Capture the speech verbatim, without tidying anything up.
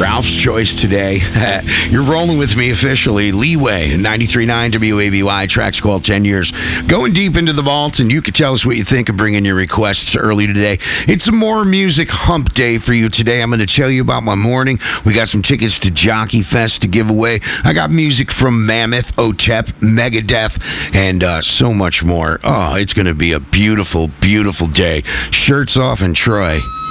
Ralph's Choice today. You're rolling with me officially. Leeway, ninety-three point nine W A B Y, Track's called ten years. Going deep into the vault, and you can tell us what you think of bringing your requests early today. It's a more music hump day for you today. I'm going to tell you about my morning. We got some tickets to Jockey Fest to give away. I got music from Mammoth, O T E P, Megadeth, and uh, so much more. Oh, it's going to be a beautiful, beautiful day. Shirts off and Troy.